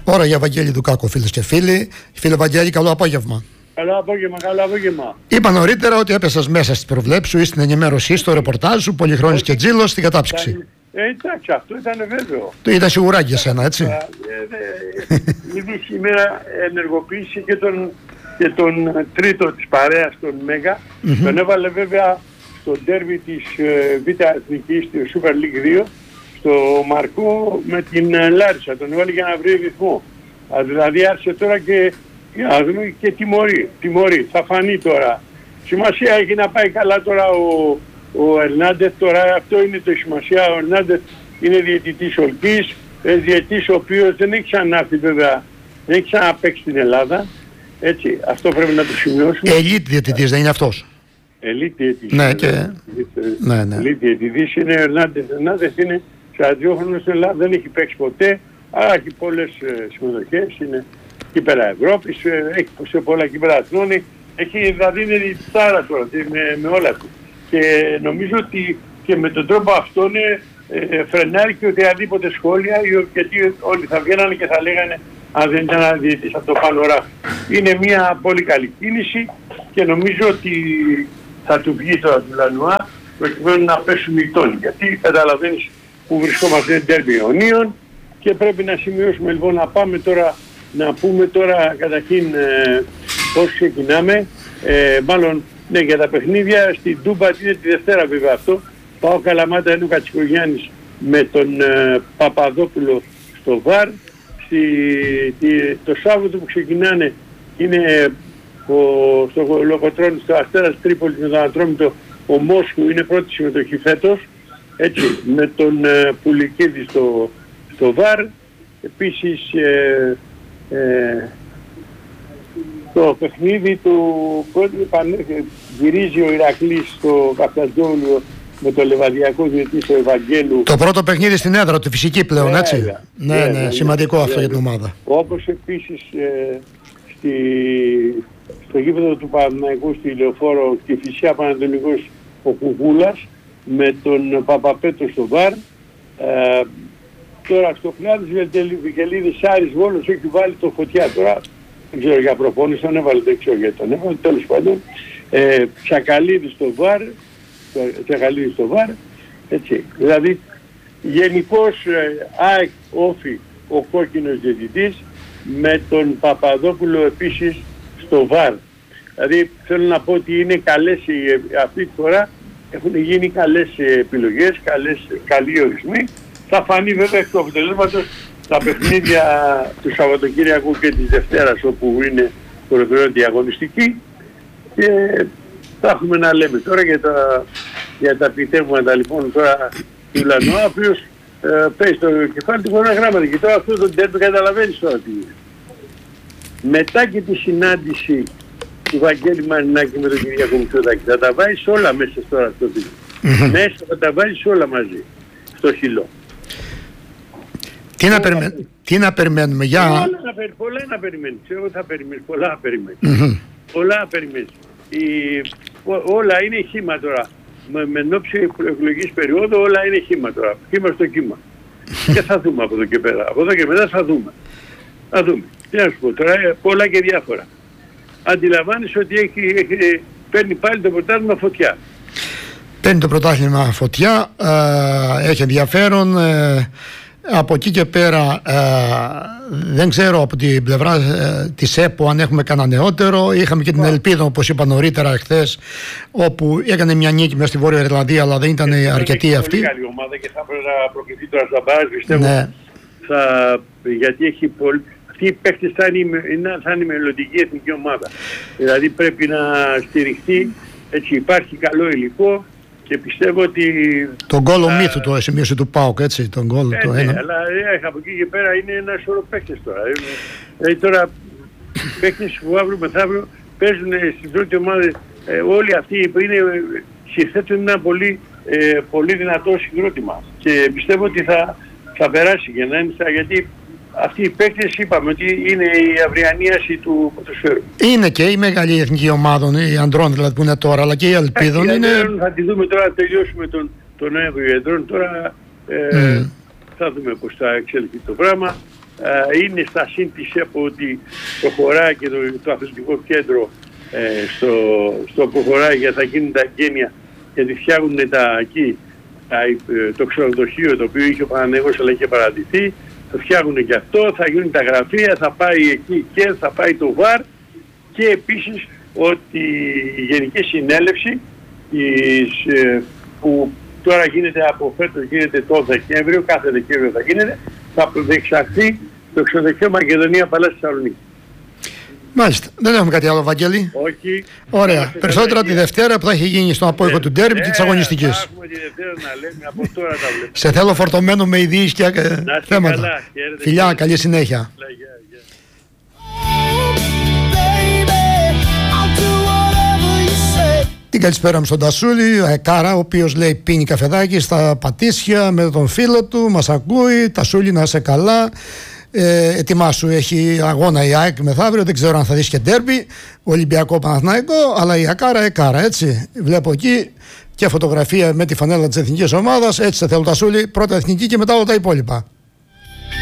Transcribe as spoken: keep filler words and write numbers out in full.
Ώρα για Βαγγέλη Δουκάκο, φίλες και φίλοι. Φίλε Βαγγέλη, καλό απόγευμα. Καλό απόγευμα, καλό απόγευμα. Είπα νωρίτερα ότι έπεσες μέσα στις προβλέψεις σου ή στην ενημέρωσή, στο ρεπορτάζ σου, Πολυχρόνης και Τζίλος, στην κατάψυξη. Ε, εντάξει, αυτό ήταν βέβαιο. Το ήταν σιγουράκι για σένα, έτσι. Ε, ε, ήδη σήμερα ενεργοποίησε και τον, και τον τρίτο της παρέας, τον Μέγα. Mm-hmm. Τον έβαλε βέβαια στο ντέρμπι της ε, Β' Εθνικής, του Super League δύο, στο Μαρκό με την ε, Λάρισα. Τον έβαλε για να βρει ρυθμό. Α, δηλαδή άρχισε τώρα και, και τιμωρεί. τιμωρεί. Θα φανεί τώρα. Σημασία έχει να πάει καλά τώρα ο, ο Ερνάντεθ. Τώρα αυτό είναι το σημασία. Ο Ερνάντεθ είναι διαιτητής Ολκής. Διαιτητής ο οποίος δεν έχει ξανάρθει βέβαια. Δεν έχει ξαναπαίξει στην Ελλάδα. Έτσι, αυτό πρέπει να το σημειώσουμε. Ελίτ διαιτητής δεν είναι αυτός. Ελίτ διαιτητής. Ναι, και... ναι, ναι. Ελίτ διαιτητής είναι ο Ερνάντεθ. Ο Ερνάντεθ είναι σαράντα δύο χρόνων στην Ελλάδα. Δεν έχει παίξει ποτέ. Αλλά έχει πολλές ε, συμμετοχές. Είναι κύπελα Ευρώπης. Ε, έχει σε πολλά κύπελα εθνών. Έχει, δηλαδή είναι διαιτητάρα τώρα με, με όλα του. Και νομίζω ότι και με τον τρόπο αυτόν ε, ε, φρενάρει και οτιδήποτε σχόλια, γιατί όλοι θα βγαίνανε και θα λέγανε αν δεν ήταν διαιτητής από το πάνω ράφι. Είναι μια πολύ καλή κίνηση και νομίζω ότι θα του βγει τώρα του Λανουά προκειμένου να πέσουν οι τόνοι. Γιατί καταλαβαίνεις που βρισκόμαστε ντέρμπι Ιωνίων και πρέπει να σημειώσουμε λοιπόν να πάμε τώρα να πούμε τώρα καταρχήν ε, πώς ξεκινάμε. Ε, μάλλον ναι, για τα παιχνίδια στην Τούμπα είναι τη Δευτέρα βέβαια αυτό. Πάω Καλαμάτα είναι ο Κατσικογιάννης με τον ε, Παπαδόπουλο στο ΒΑΡ. Στη, τη, το Σάββατο που ξεκινάνε είναι ο, στο Λοκοτρώνη, στο Αστέρας Τρίπολης με τον Ατρόμητο, ο Μόσχου είναι πρώτη συμμετοχή φέτος, έτσι, με τον ε, Πουλικίδη στο, στο ΒΑΡ. Επίσης ε, ε, το παιχνίδι του πρώτου γυρίζει ο Ηρακλής στο Καφτατζόλιο με το Λεβαδιακό διαιτητή του Ευαγγέλου. Το πρώτο παιχνίδι στην έδρα του, φυσική πλέον, έτσι. Yeah, ναι, yeah, ναι, yeah, σημαντικό yeah, αυτό yeah, για την ομάδα. Όπως επίσης ε, στη, στο γήπεδο του Παναθηναϊκού στη Λεωφόρο και Φυσιά Πανατολικός ο Κουκούλας με τον Παπαπέτρο στο ΒΑΡ. Ε, τώρα στο Κλάδης Βικελίδης Άρης Βόλος έχει βάλει το Φωτιά τώρα. Δεν ξέρω για προπόνηση, τον έβαλε, δεν ξέρω γιατί τον έβαλε, τέλος πάντων. Ε, Τσακαλίδη στο ΒΑΡ, Τσακαλίδη στο ΒΑΡ, έτσι. Δηλαδή, γενικώς ε, ΑΕΚ Όφη ο κόκκινος διαιτητής με τον Παπαδόπουλο επίσης στο ΒΑΡ. Δηλαδή, θέλω να πω ότι είναι καλές, αυτή τη φορά έχουν γίνει καλές επιλογές, καλές, καλοί ορισμοί. Θα φανεί βέβαια εκ του αποτελέσματος τα παιχνίδια του Σαββατοκύριακου και της Δευτέρας όπου είναι ολοκληρωμένη αγωνιστική και θα έχουμε να λέμε τώρα για τα, για τα επιτεύγματα λοιπόν τώρα του Λανουά, ο οποίος ε, παίζει το κεφάλι του χωρίς γράμματα και τώρα αυτό το τέρπι καταλαβαίνεις τώρα τι είναι. Μετά και τη συνάντηση του Βαγγέλη Μαρινάκη με τον Κυριακό Μητσοτάκη θα τα βάλεις όλα μέσα τώρα στο βίντεο. Mm-hmm. Μέσα θα τα βάλεις όλα μαζί στο χειλό. Τι να, περιμέ... Τι να περιμένουμε, για... Πολλά να, περι... πολλά να περιμένεις, εγώ θα περιμένεις, πολλά να περιμένεις. Mm-hmm. Πολλά να περιμένεις. Η... Ό, όλα είναι χύμα τώρα. Με, με νόψη εκλογικής περίοδου όλα είναι χύμα τώρα. Χύμα στο κύμα. Και θα δούμε από εδώ και πέρα. Από εδώ και μετά θα δούμε. Θα δούμε. Τι να σου πω τώρα, πολλά και διάφορα. Αντιλαμβάνεις ότι έχει, έχει, παίρνει πάλι το πρωτάθλημα φωτιά. Παίρνει το πρωτάθλημα φωτιά, ε, έχει ενδιαφέρον. Ε, Από εκεί και πέρα ε, δεν ξέρω από την πλευρά ε, της ΕΠΟ αν έχουμε κανένα νεότερο. Είχαμε και την Ελπίδα, όπως είπα νωρίτερα εχθές, όπου έκανε μια νίκη μέσα στη Βόρεια Ιρλανδία, αλλά δεν ήταν ε, αρκετή αυτή. Είναι καλή ομάδα και θα πρέπει να προκριθεί τώρα στα μπάζ, πιστεύω. Ναι. Θα, γιατί έχει πολύ... Αυτοί οι παίκτες θα είναι, θα είναι μελλοντική εθνική ομάδα. Δηλαδή πρέπει να στηριχθεί, έτσι υπάρχει καλό υλικό. Και πιστεύω ότι... Τον γκολ ο Μύθου το σημείωσε του ΠΑΟΚ, έτσι, τον γκολ ε, το ναι, ένα. αλλά ε, από εκεί και πέρα είναι ένα σωρό παίκτες τώρα. Δηλαδή ε, τώρα παίκτες που αύριο μεθαύριο παίζουν στην πρώτη ομάδα, ε, όλοι αυτοί που είναι, συνθέτουν ένα πολύ, ε, πολύ δυνατό συγκρότημα. Και πιστεύω ότι θα, θα περάσει για να είναι, γιατί αυτοί οι παίκτες είπαμε ότι είναι η αυριανίαση του ποδοσφαίρου. Είναι και η μεγάλη εθνική ομάδα, οι ανδρών δηλαδή που είναι τώρα, αλλά και η Ελπίδων είναι... Θα τη δούμε τώρα, τελειώσουμε τον, τον Νοέμβριο εντρών, τώρα ε, mm. θα δούμε πώς θα εξελιχθεί το πράγμα. ε, είναι στα συν της ΕΠΟ ότι προχωράει και το, το αθλητικό κέντρο ε, στο, στο προχωράει για θα γίνουν τα εγγένεια γιατί φτιάχνουν τα εκεί τα, το ξενοδοχείο το οποίο είχε ο Παναθηναϊκός αλλά είχε παρατηθεί, θα φτιάχνουν και αυτό, θα γίνουν τα γραφεία, θα πάει εκεί και θα πάει το ΒΑΡ και επίσης ότι η Γενική Συνέλευση της, ε, που τώρα γίνεται από φέτος γίνεται το Δεκέμβριο, κάθε Δεκέμβριο θα γίνεται, θα διεξαχθεί το ξενοδοχείο Μακεδονία Παλάς Θεσσαλονίκη. Μάλιστα. Δεν έχουμε κάτι άλλο, Βαγγέλη. Όχι. Ωραία. Περισσότερα τη Δευτέρα που θα έχει γίνει στον απόϊχο ε, του ντέρμπι και της αγωνιστικής. Θα έχουμε τη Δευτέρα να λέμε, από τώρα τα βλέπουμε. Σε θέλω φορτωμένο με ειδήσεις και θέματα. Καλά, φιλιά, καλή συνέχεια. Την καλησπέρα μου στον Τασούλη, Εκάρα, ο οποίος λέει πίνει καφεδάκι στα Πατήσια με τον φίλο του, μας ακούει. Τασούλη, να είσαι καλά. Ε, ετοιμάσου, έχει αγώνα η ΑΕΚ μεθαύριο, δεν ξέρω αν θα δεις και ντέρμπι, Ολυμπιακό Παναθηναϊκό, αλλά η Εκάρα, Εκάρα, έτσι. Βλέπω εκεί και φωτογραφία με τη φανέλα της εθνικής ομάδας, έτσι σε θέλω Τασούλη, πρώτα εθνική και μετά όλα τα υπόλοιπα.